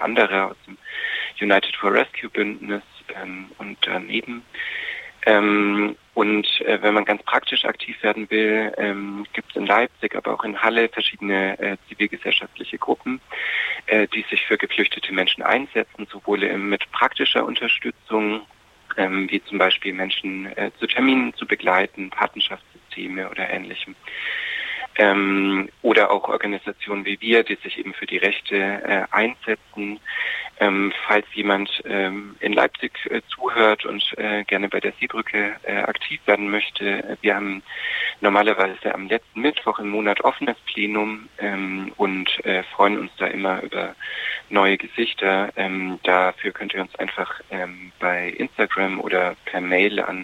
andere aus dem United for Rescue Bündnis und daneben. Wenn man ganz praktisch aktiv werden will, gibt es in Leipzig, aber auch in Halle verschiedene zivilgesellschaftliche Gruppen, die sich für geflüchtete Menschen einsetzen, sowohl mit praktischer Unterstützung, wie zum Beispiel Menschen zu Terminen zu begleiten, Patenschaftssysteme oder Ähnlichem. Oder auch Organisationen wie wir, die sich eben für die Rechte einsetzen. Falls jemand in Leipzig zuhört und gerne bei der Seebrücke aktiv werden möchte, wir haben normalerweise am letzten Mittwoch im Monat offenes Plenum und freuen uns da immer über neue Gesichter. Dafür könnt ihr uns einfach bei Instagram oder per Mail an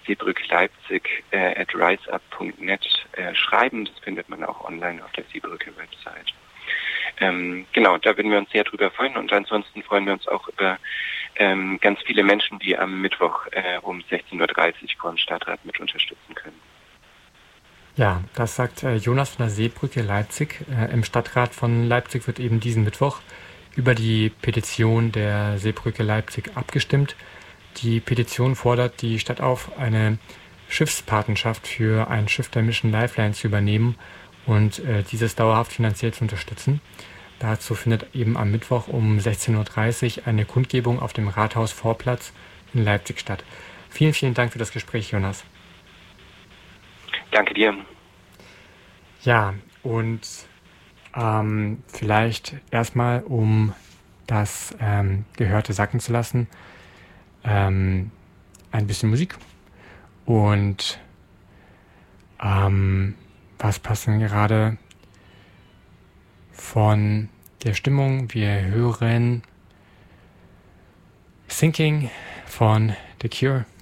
seebrückeleipzig@riseup.net schreiben. Das findet man auch online auf der Seebrücke-Website. Genau, da würden wir uns sehr drüber freuen und ansonsten freuen wir uns auch über ganz viele Menschen, die am Mittwoch um 16:30 Uhr vor dem Stadtrat mit unterstützen können. Ja, das sagt Jonas von der Seebrücke Leipzig. Im Stadtrat von Leipzig wird eben diesen Mittwoch über die Petition der Seebrücke Leipzig abgestimmt. Die Petition fordert die Stadt auf, eine Schiffspatenschaft für ein Schiff der Mission Lifeline zu übernehmen und dieses dauerhaft finanziell zu unterstützen. Dazu findet eben am Mittwoch um 16:30 Uhr eine Kundgebung auf dem Rathausvorplatz in Leipzig statt. Vielen, vielen Dank für das Gespräch, Jonas. Danke dir. Ja, und vielleicht erstmal, um das Gehörte sacken zu lassen, ein bisschen Musik. Und was passt denn gerade von der Stimmung? Wir hören Thinking von The Cure.